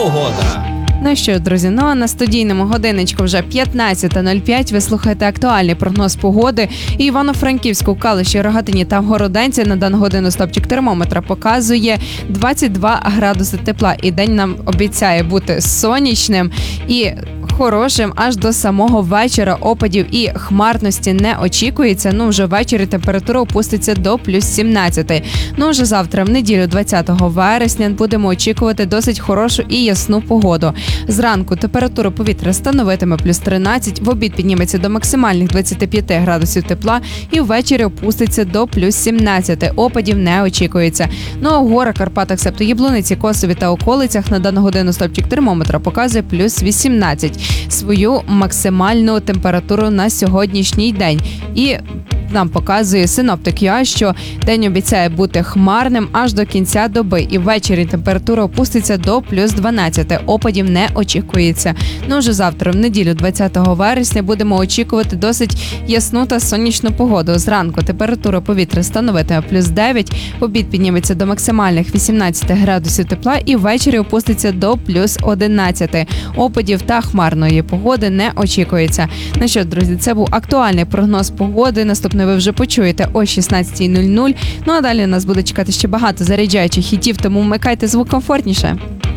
погода. Ну що, друзі, а на студійному годиночку вже 15:05. Ви слухаєте актуальний прогноз погоди. І Івано-Франківську, Калуші, Рогатині та Городенці на дану годину стопчик термометра показує 22 градуси тепла. І день нам обіцяє бути сонячним і хорошим аж до самого вечора. Опадів і хмарності не очікується. Вже ввечері температура опуститься до плюс 17. Вже завтра, в неділю, 20 вересня, будемо очікувати досить хорошу і ясну погоду. Зранку температура повітря становитиме плюс 13, в обід підніметься до максимальних 25 градусів тепла і ввечері опуститься до плюс 17. Опадів не очікується. У горах, Карпатах, Септо, Яблуниці, Косові та околицях на дану годину стопчик термометра показує плюс 18. Свою максимальну температуру на сьогоднішній день. І нам показує синоптик ЮА, що день обіцяє бути хмарним аж до кінця доби. І ввечері температура опуститься до плюс 12. Опадів не очікується. Вже завтра, в неділю, 20 вересня, будемо очікувати досить ясну та сонячну погоду. Зранку температура повітря становитиме плюс 9, в обід підніметься до максимальних 18 градусів тепла і ввечері опуститься до плюс 11. Опадів та хмарної погоди не очікується. Ну що, друзі, це був актуальний прогноз погоди. Наступний ви вже почуєте о 16:00. А далі нас буде чекати ще багато заряджаючих хітів, тому вмикайте звук комфортніше.